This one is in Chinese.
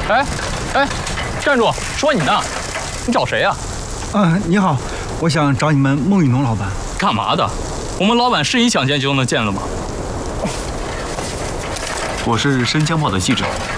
哎，哎，站住！说你呢，你找谁呀？ 你好，我想找你们孟雨农老板。 干嘛的？我们老板是你想见就能见的吗？ 我是《申江报》的记者。